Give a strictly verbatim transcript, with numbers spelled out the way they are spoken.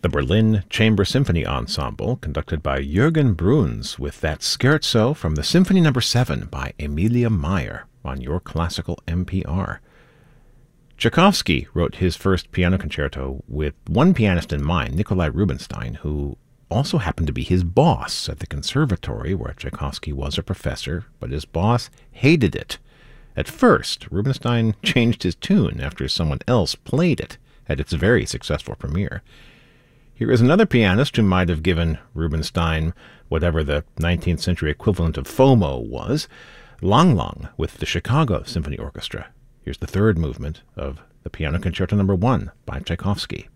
The Berlin Chamber Symphony Ensemble, conducted by Jürgen Bruns, with that scherzo from the Symphony Number seven by Emilia Meyer on Your Classical N P R. Tchaikovsky wrote his first piano concerto with one pianist in mind, Nikolai Rubinstein, who also happened to be his boss at the conservatory where Tchaikovsky was a professor, but his boss hated it. At first, Rubinstein changed his tune after someone else played it at its very successful premiere. Here is another pianist who might have given Rubinstein whatever the nineteenth century equivalent of FOMO was, Lang Lang with the Chicago Symphony Orchestra. Here's the third movement of the Piano Concerto Number one by Tchaikovsky.